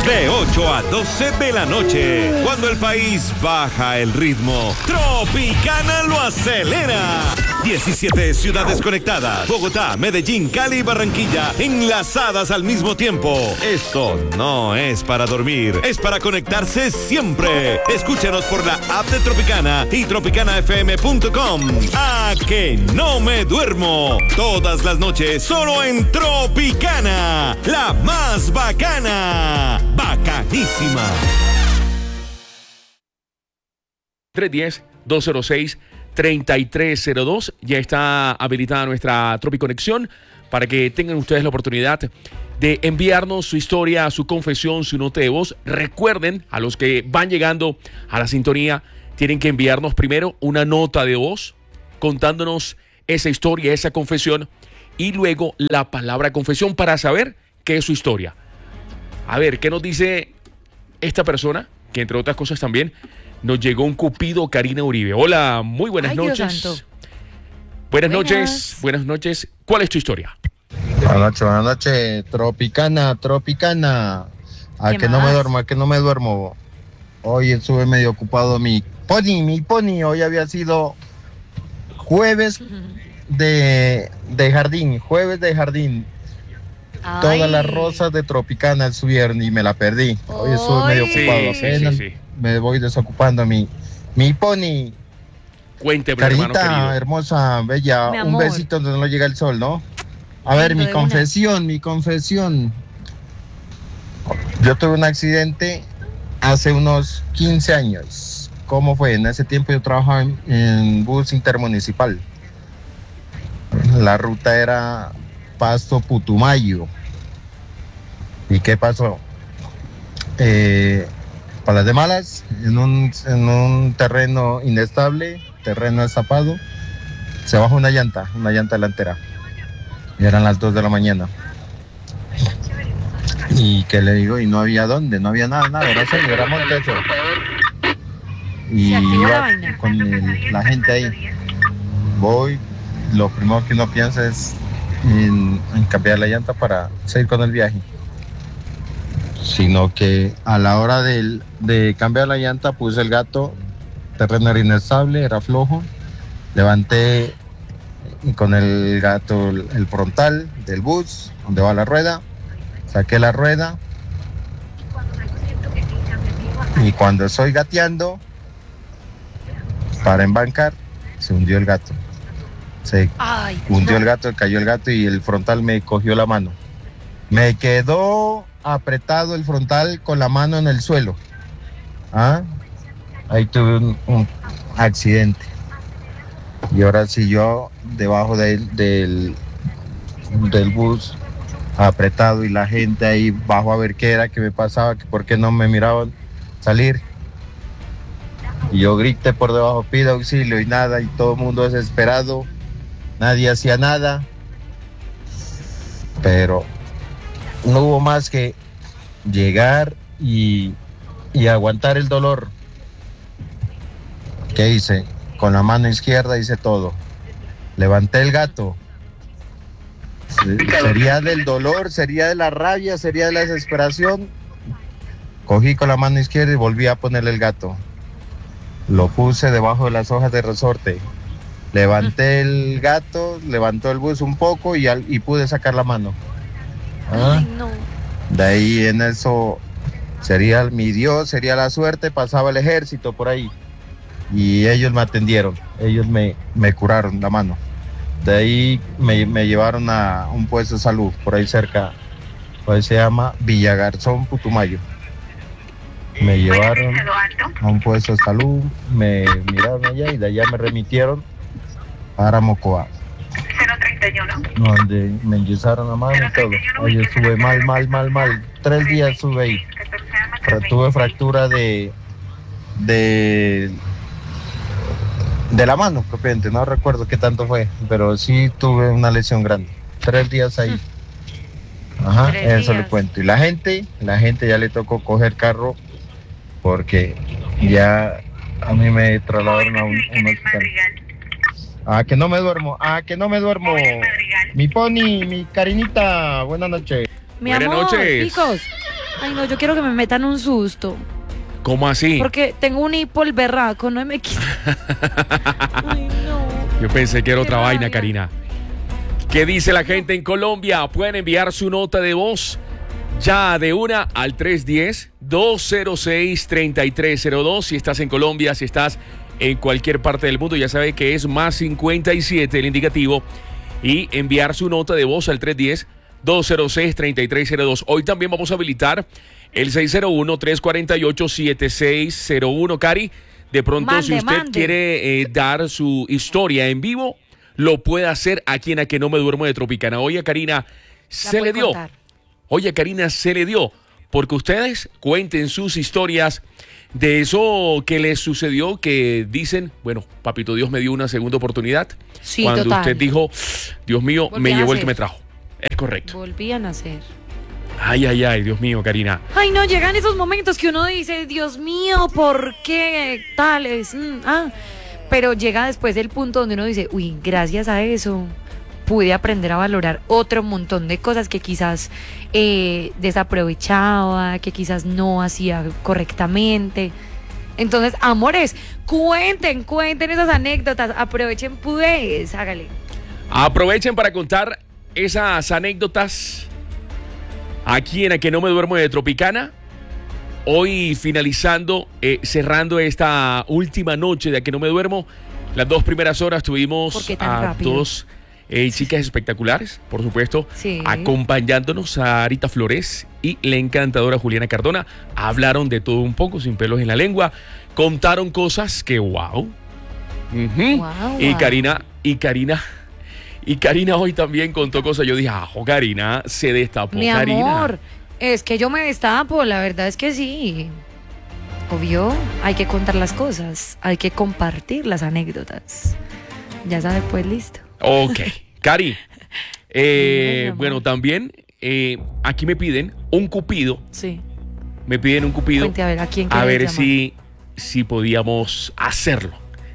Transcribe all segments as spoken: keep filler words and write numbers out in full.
De ocho a doce de la noche, cuando el país baja el ritmo, Tropicana lo acelera. diecisiete ciudades conectadas, Bogotá, Medellín, Cali y Barranquilla, enlazadas al mismo tiempo. Esto no es para dormir, es para conectarse siempre. Escúchanos por la app de Tropicana y tropicana f m punto com. ¡A que no me duermo! Todas las noches, solo en Tropicana, la más bacana. Bacanísima. tres uno cero, dos cero seis, tres tres cero dos. Ya está habilitada nuestra Tropiconexión para que tengan ustedes la oportunidad de enviarnos su historia, su confesión, su nota de voz. Recuerden, a los que van llegando a la sintonía, tienen que enviarnos primero una nota de voz contándonos esa historia, esa confesión, y luego la palabra confesión para saber qué es su historia. A ver, ¿qué nos dice esta persona? Que entre otras cosas también nos llegó un cupido, Karina Uribe. Hola, muy buenas Ay, noches. Dios santo. Buenas, Buenas. noches, buenas noches. ¿Cuál es tu historia? Buenas noches, buenas noches. Tropicana, Tropicana. A ¿Qué que no me más? duermo, a que no me duermo. Hoy estuve medio ocupado mi pony, mi pony. Hoy había sido jueves de, de jardín, jueves de jardín. Ay. Todas las rosas de Tropicana subieron y me la perdí. Hoy estuve medio Ay. ocupado. Sí, sí, Apenas sí, sí. me voy desocupando mi, mi pony. Cuénteme, hermano Carinita, querido. hermosa, bella, Mi un amor. besito donde no llega el sol, ¿no? A ver, Lindo mi de una. confesión, mi confesión. Yo tuve un accidente hace unos quince años. ¿Cómo fue? En ese tiempo yo trabajaba en, en bus intermunicipal. La ruta era Pasto Putumayo. ¿Y qué pasó? Eh, para las de malas, en un, en un terreno inestable, terreno destapado, se bajó una llanta, una llanta delantera. Y eran las dos de la mañana. Y que le digo, y no había dónde, no había nada, nada, era solo, era monte eso. Y Se activó la iba vaina. con el- la gente ahí. Voy, lo primero que uno piensa es en, en cambiar la llanta para seguir con el viaje. Sino que a la hora del- de cambiar la llanta puse el gato, terreno era inestable, era flojo, levanté con el gato el, el frontal del bus, donde va la rueda, saqué la rueda y cuando estoy gateando para embancar, se hundió el gato. Se Ay, hundió el gato, cayó el gato y el frontal me cogió la mano. Me quedó apretado el frontal con la mano en el suelo. ¿Ah? Ahí tuve un, un accidente. Y ahora sí yo debajo del, del, del bus apretado y la gente ahí bajo a ver qué era, qué me pasaba, que por qué no me miraban salir. Y yo grité por debajo, pido auxilio y nada, y todo el mundo desesperado. Nadie hacía nada. Pero no hubo más que llegar y, y aguantar el dolor. ¿Qué hice? Con la mano izquierda hice todo. Levanté el gato. Sería del dolor, sería de la rabia, sería de la desesperación. Cogí con la mano izquierda y volví a ponerle el gato. Lo puse debajo de las hojas de resorte. Levanté el gato, levantó el bus un poco y, al, y pude sacar la mano. ¿Ah? ay, no. De ahí en eso sería mi Dios, sería la suerte, pasaba el ejército por ahí. Y ellos me atendieron, ellos me, me curaron la mano. De ahí me, me llevaron a un puesto de salud, por ahí cerca, pues se llama Villagarzón, Putumayo. Me llevaron a un puesto de salud, me miraron allá y de allá me remitieron para Mocoa, donde me enyesaron la mano y todo. Oye, estuve mal, mal, mal, mal. Tres días estuve ahí. Fra- Tuve fractura de, de, de la mano, propiamente. No recuerdo qué tanto fue, pero sí tuve una lesión grande. Tres días ahí. Ajá, Tres eso le días. cuento. Y la gente, la gente ya le tocó coger carro porque ya a mí me trasladaron a un, un hospital. Ah, que no me duermo, ah, que no me duermo. Mi pony, mi Karinita, buenas noches. Mi Buenas amor, noches. chicos. Ay, no, yo quiero que me metan un susto. ¿Cómo así? Porque tengo un hipo el berraco, no me quita. Ay, no. Yo pensé que era Qué otra vaina, rabia. Karina. ¿Qué dice la gente en Colombia? Pueden enviar su nota de voz ya de una al tres uno cero, dos cero seis, tres tres cero dos. Si estás en Colombia, si estás en cualquier parte del mundo, ya sabe que es más cincuenta y siete el indicativo. Y enviar su nota de voz al tres uno cero, dos cero seis, tres tres cero dos. Hoy también vamos a habilitar el seis cero uno, tres cuatro ocho, siete seis cero uno. Cari, de pronto Mande, si usted mande. quiere eh, dar su historia en vivo, lo puede hacer aquí en A Que No Me Duermo de Tropicana. Oye, Karina, La se puede le dio. contar. Oye, Karina, se le dio. Porque ustedes cuenten sus historias de eso que les sucedió, que dicen, bueno, Papito Dios me dio una segunda oportunidad. Sí, Cuando total. usted dijo, Dios mío, Volví me a llevó el nacer. que me trajo. Es correcto. Volví a nacer. Ay, ay, ay, Dios mío, Karina. Ay, no, llegan esos momentos que uno dice, Dios mío, ¿por qué tales? Mm, ah. Pero llega después el punto donde uno dice, uy, gracias a eso pude aprender a valorar otro montón de cosas que quizás eh, desaprovechaba, que quizás no hacía correctamente. Entonces, amores, cuenten, cuenten esas anécdotas, aprovechen pues, hágale. Aprovechen para contar esas anécdotas aquí en A Que No Me Duermo de Tropicana. Hoy finalizando, eh, cerrando esta última noche de A Que No Me Duermo. Las dos primeras horas ¿Por tuvimos qué tan a rápido? dos eh, chicas espectaculares, por supuesto, Sí. acompañándonos a Arita Flores y la encantadora Juliana Cardona. Hablaron de todo un poco, sin pelos en la lengua. Contaron cosas que wow. Ujú. Guau, Y guau. Karina, y Karina, y Karina hoy también contó cosas. Yo dije, ah, Karina, se destapó. Mi Karina. amor, es que yo me destapo, la verdad es que sí. Obvio, hay que contar las cosas, hay que compartir las anécdotas. Ya sabes, pues listo. Ok, Cari. eh, Dime, mi amor. bueno, también eh, aquí me piden un cupido. Sí. Me piden un cupido. Cuente, a ver, ¿a quién A quieres ver llamar? si, si podíamos hacerlo.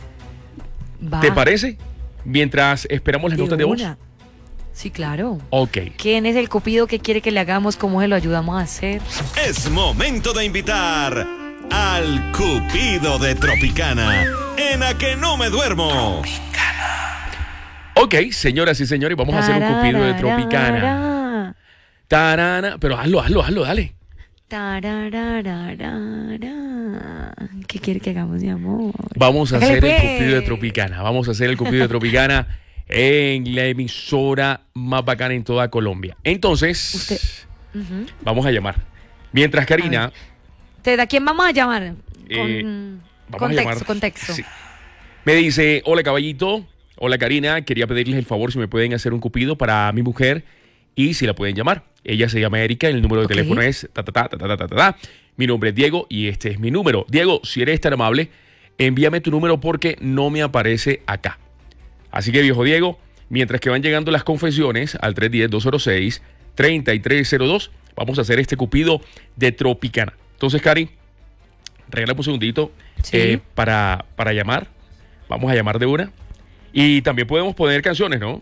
Va, ¿Te parece? Mientras esperamos las de notas de voz. una. Sí, claro. Ok. ¿Quién es el cupido que quiere que le hagamos? ¿Cómo se lo ayudamos a hacer? Es momento de invitar al Cupido de Tropicana en A Que No Me Duermo. Ok, señoras y señores, vamos a hacer un cupido de Tropicana. Tararara, Tarana, pero hazlo, hazlo, hazlo, dale. tararararara. ¿Qué quiere que hagamos, mi amor? Vamos a Hágale, hacer el pues. cupido de Tropicana. Vamos a hacer el cupido de Tropicana en la emisora más bacana en toda Colombia. Entonces, Usted- Ujú. vamos a llamar. Mientras Karina, ¿Te- ¿A quién vamos a llamar? Con Eh, vamos contexto, a llamar. contexto. Sí. Me dice, hola caballito, hola Karina, quería pedirles el favor si me pueden hacer un cupido para mi mujer y si la pueden llamar. Ella se llama Erika, el número de Ok. teléfono es ta ta ta ta ta ta ta ta. Mi nombre es Diego y este es mi número. Diego, si eres tan amable, envíame tu número porque no me aparece acá. Así que viejo Diego, mientras que van llegando las confesiones al tres uno cero, dos cero seis, tres tres cero dos, vamos a hacer este cupido de Tropicana. Entonces, Cari, regálame un segundito Sí. eh, para, para llamar. Vamos a llamar de una. Y también podemos poner canciones, ¿no?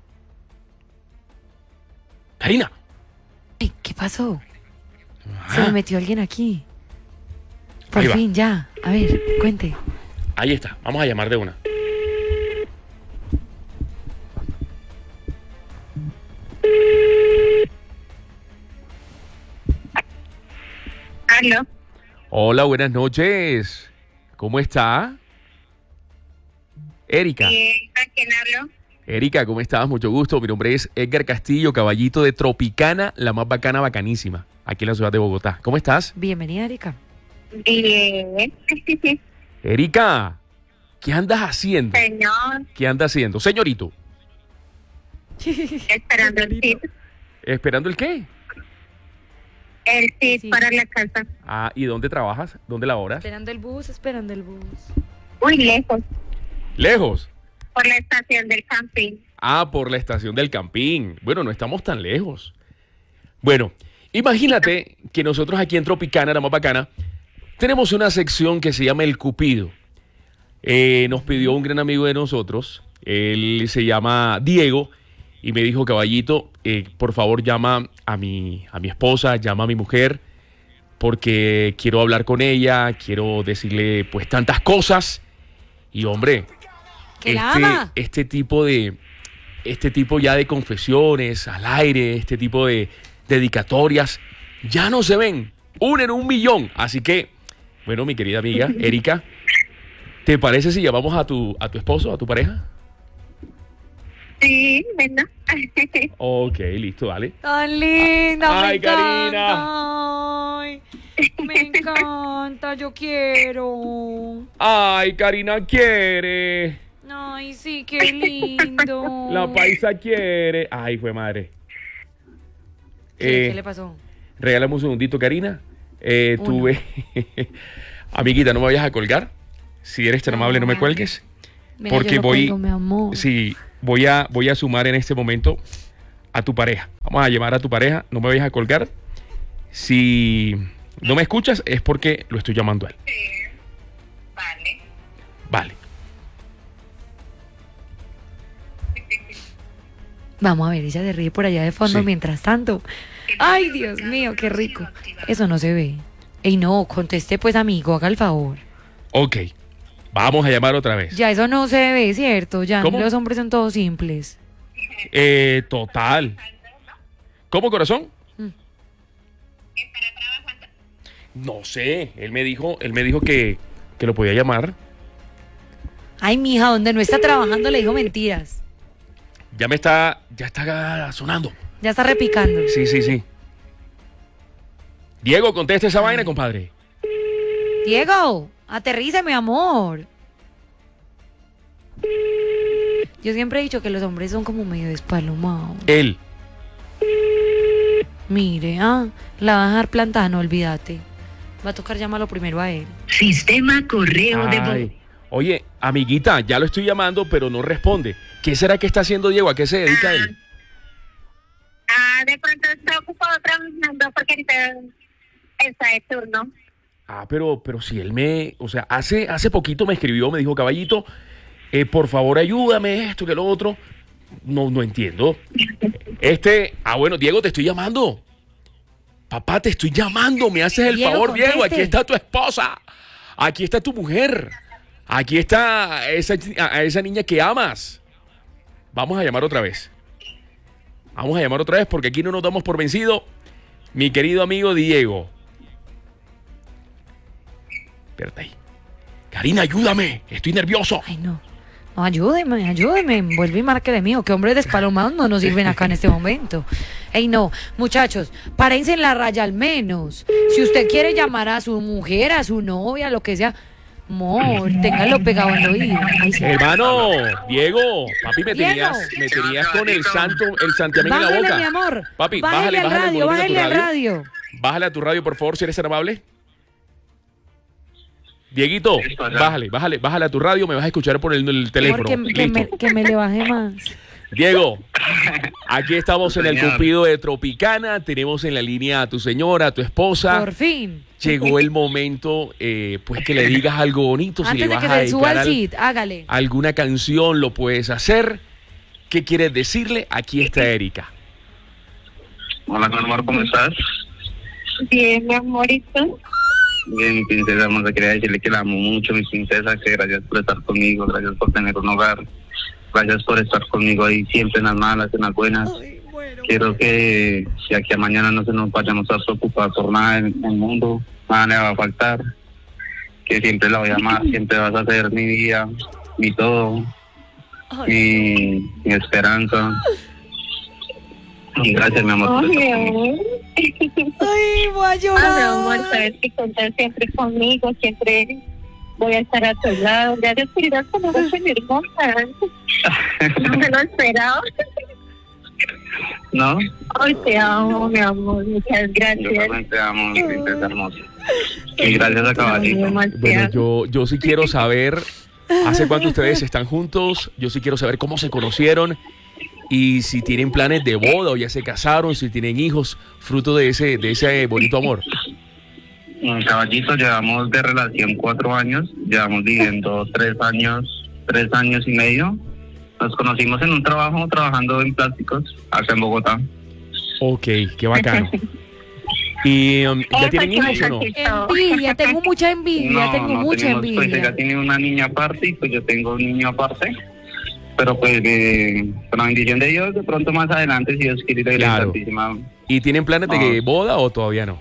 Karina. Ay, ¿qué pasó? Se Ah, me metió alguien aquí. Por Ahí va. fin, ya. A ver, cuente. ahí está. Vamos a llamar de una. Aló. Hola, buenas noches. ¿Cómo está? Erika. Eh, ¿A quién hablo? Erika, ¿cómo estás? Mucho gusto. Mi nombre es Edgar Castillo, caballito de Tropicana, la más bacana, bacanísima, aquí en la ciudad de Bogotá. ¿Cómo estás? Bienvenida, Erika. Bien. Erika, ¿qué andas haciendo? Señor, ¿Qué andas haciendo? Señorito, esperando el tip. ¿esperando el qué? El tip Sí. para la casa. Ah, ¿y dónde trabajas? ¿Dónde laboras? Esperando el bus, esperando el bus. Muy lejos, Lejos. por la estación del camping. Ah, por la estación del Campín. Bueno, no estamos tan lejos. Bueno, imagínate que nosotros aquí en Tropicana, la más bacana, tenemos una sección que se llama El Cupido. Eh, nos pidió un gran amigo de nosotros, él se llama Diego, y me dijo, caballito, eh, por favor llama a mi, a mi esposa, llama a mi mujer, porque quiero hablar con ella, quiero decirle pues tantas cosas. Y hombre, Que la este, ama. este tipo de este tipo ya de confesiones al aire, este tipo de dedicatorias ya no se ven, una en un millón. Así que, bueno, mi querida amiga Erika, ¿te parece si llamamos a tu a tu esposo, a tu pareja? Sí, ¿verdad? Ok, listo, dale. Tan linda, Ay, me Karina. encanta. Ay, me encanta, yo quiero. Ay, Karina quiere. Ay, sí, qué lindo. La paisa quiere. Ay, fue madre. ¿Qué, Eh, qué le pasó? Regálame un segundito, Karina. Eh, Uno. tuve. Amiguita, no me vayas a colgar. Si eres tan amable, no me cuelgues. Mira, porque yo lo voy. cuelgo, mi amor. Sí, voy a, voy a sumar en este momento a tu pareja. Vamos a llamar a tu pareja. No me vayas a colgar. Si no me escuchas, es porque lo estoy llamando a él. Vale. Vale. Vamos a ver, ella se ríe por allá de fondo Sí. mientras tanto. Ay, Dios mío, qué rico. Eso no se ve. Ey, no, conteste pues, amigo, haga el favor. Ok. Vamos a llamar otra vez. Ya eso no se ve, ¿cierto? Ya ¿Cómo? los hombres son todos simples. Eh, total. ¿Cómo, corazón? Mm. No sé. Él me dijo, él me dijo que, que lo podía llamar. Ay, mija, donde no está trabajando le dijo mentiras. Ya me está, ya está sonando. Ya está repicando. Sí, sí, sí. Diego, contesta esa vaina, compadre. Diego, aterriza, mi amor. Yo siempre he dicho que los hombres son como medio despalomados. Él. Mire, ah, la va a dejar plantada, no olvídate. Va a tocar llamarlo primero a él. Sistema correo de voz. Ay. Oye, amiguita, ya lo estoy llamando, pero no responde. ¿Qué será que está haciendo Diego? ¿A qué se dedica él? Ah, de pronto está ocupado trabajando porque ahorita está de turno. Ah, pero, pero si él me, o sea, hace, hace poquito me escribió, me dijo, caballito, eh, por favor ayúdame, esto que lo otro. No, no entiendo. Este, ah, bueno, Diego, te estoy llamando. Papá, te estoy llamando, me haces el Diego, favor, Diego, conteste. aquí está tu esposa, aquí está tu mujer, aquí está esa, a esa niña que amas. Vamos a llamar otra vez. Vamos a llamar otra vez porque aquí no nos damos por vencido. Mi querido amigo Diego. Espérate ahí. Karina, ayúdame, estoy nervioso. Ay, no. No, ayúdeme, ayúdeme. Vuelve y márquele mío. Que hombres despalomados no nos sirven acá en este momento. Ey, no. Muchachos, párense en la raya al menos. Si usted quiere llamar a su mujer, a su novia, lo que sea, amor, téngalo pegado al oído. Ay, sí. Hermano, Diego, papi, me Diego. tenías, me tenías con el santo, el santiamén en la Bájale, boca. mi amor. Papi, bájale, bájale, al bájale el radio, volumen a tu bájale al radio. radio. Bájale a tu radio, por favor, si eres tan amable. Dieguito, bájale, bájale, bájale a tu radio, me vas a escuchar por el, el teléfono. Porque que me, Listo. que me le baje más. Diego, aquí estamos en el Señor. Cupido de Tropicana, tenemos en la línea a tu señora, a tu esposa. Por fin. Llegó el momento, eh, pues que le digas algo bonito, si le Antes de vas que a se suba dedicar al al- sit, hágale. alguna canción, lo puedes hacer. ¿Qué quieres decirle? Aquí está Erika. Hola, mi amor, ¿cómo estás? Bien, mi amorito. Bien, mi princesa hermosa, quería decirle que la amo mucho, mi princesa, que gracias por estar conmigo, gracias por tener un hogar, gracias por estar conmigo ahí siempre en las malas, en las buenas. Quiero que si aquí a mañana no se nos vayamos a preocupar por nada en el mundo, nada le va a faltar, que siempre la voy a amar, siempre vas a ser mi vida, mi todo, mi, mi esperanza. Y gracias, mi amor. por estar conmigo. Ay, voy a Ah, mi llorar. amor, sabes que contar siempre conmigo, siempre voy a estar a tu lado. Gracias por ir a conocer a mi hermosa. No me lo esperaba. ¿No? Hoy te amo, mi amor. Muchas Yo gracias. también te amo, mi princesa hermosa. Y gracias a Caballito. Bueno, yo, yo sí quiero saber, ¿hace cuánto ustedes están juntos? Yo sí quiero saber cómo se conocieron y si tienen planes de boda o ya se casaron, si tienen hijos, fruto de ese, de ese bonito amor. Mm, Caballito, llevamos de relación cuatro años, llevamos viviendo tres años, tres años y medio. Nos conocimos en un trabajo, trabajando en plásticos, acá en Bogotá. Ok, qué bacano. ¿Y um, ya Eso tienen que me hijos o no? contestó. Envidia, tengo mucha envidia, No, tengo no mucha tenemos, pues envidia. ella tiene una niña aparte y pues yo tengo un niño aparte. Pero pues eh, con la bendición de Dios, de pronto más adelante, si Dios quiere, la Iglesia Claro. Santísima. ¿Y tienen planes de No. boda o todavía no?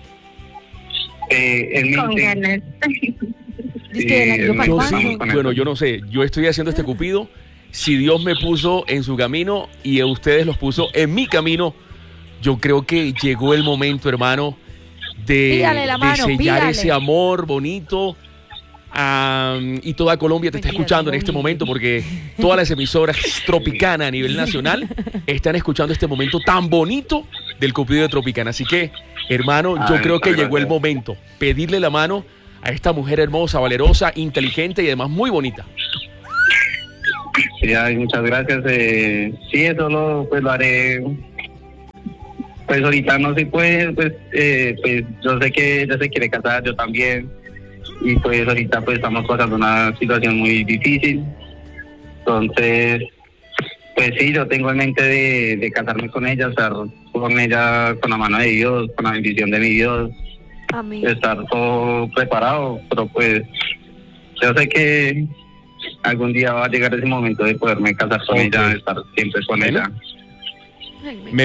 Eh, en Con mente, ganas. Es que el año Sí, para Yo Vamos sí, cuándo. con bueno, eso. yo no sé, yo estoy haciendo este cupido, si Dios me puso en su camino y a ustedes los puso en mi camino, yo creo que llegó el momento, hermano, de, Pídale la de mano, sellar pídale. ese amor bonito. am, y toda Colombia te está Mentira, escuchando en digo este bien. momento porque todas las emisoras Tropicana a nivel nacional están escuchando este momento tan bonito del cupido de Tropicana. Así que, hermano, yo Ay, creo que muchas llegó el gracias. momento. Pedirle la mano a esta mujer hermosa, valerosa, inteligente y además muy bonita. sí, ay, muchas gracias. Eh, sí, eso lo, pues, lo haré. Pues ahorita no se puede, pues, eh, pues yo sé que ella se quiere casar, yo también. Y pues ahorita pues estamos pasando una situación muy difícil. Entonces, pues sí, yo tengo en mente de, de casarme con ella, estar con ella con la mano de Dios, con la bendición de mi Dios, Amén. estar todo preparado, pero pues yo sé que algún día va a llegar ese momento de poderme casar con Ok. ella, estar siempre con Bueno. ella. Ay, me Me